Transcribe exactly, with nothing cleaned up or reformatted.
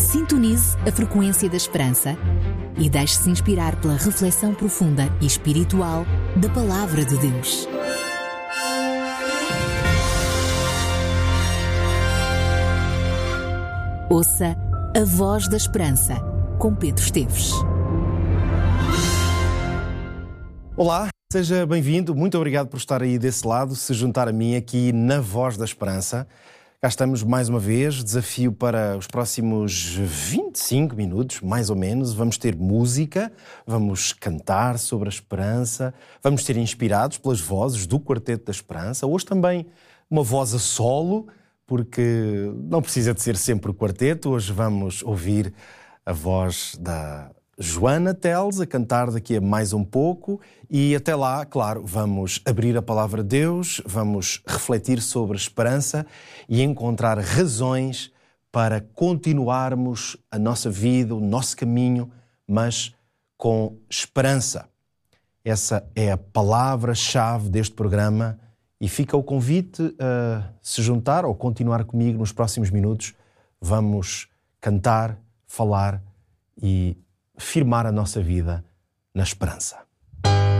Sintonize a frequência da esperança e deixe-se inspirar pela reflexão profunda e espiritual da Palavra de Deus. Ouça a Voz da Esperança, com Pedro Esteves. Olá, seja bem-vindo. Muito obrigado por estar aí desse lado, se juntar a mim aqui na Voz da Esperança. Cá estamos mais uma vez, desafio para os próximos vinte e cinco minutos, mais ou menos. Vamos ter música, vamos cantar sobre a esperança, vamos ser inspirados pelas vozes do Quarteto da Esperança. Hoje também uma voz a solo, porque não precisa de ser sempre o quarteto. Hoje vamos ouvir a voz da Joana Teles a cantar daqui a mais um pouco e até lá, claro, vamos abrir a Palavra de Deus, vamos refletir sobre a esperança e encontrar razões para continuarmos a nossa vida, o nosso caminho, mas com esperança. Essa é a palavra-chave deste programa e fica o convite a se juntar ou continuar comigo nos próximos minutos. Vamos cantar, falar e firmar a nossa vida na esperança.